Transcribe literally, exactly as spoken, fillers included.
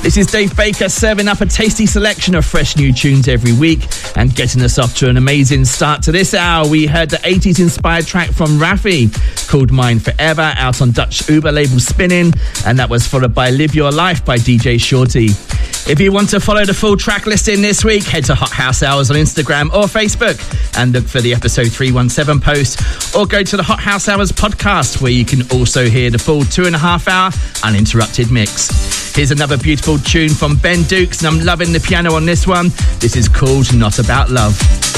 This is Dave Baker serving up a tasty selection of fresh new tunes every week and getting us off to an amazing start to this hour. We heard the eighties inspired track from Raffi called Mine Forever, out on Dutch Uber label Spinning, and that was followed by Live Your Life by D J Shorty. If you want to follow the full track listing this week, head to Hot House Hours on Instagram or Facebook and look for the episode three one seven post, or go to the Hot House Hours podcast, where you can also hear the full two and a half hour uninterrupted mix. Here's another beautiful tune from Ben Dukes, and I'm loving the piano on this one. This is called Not About Love.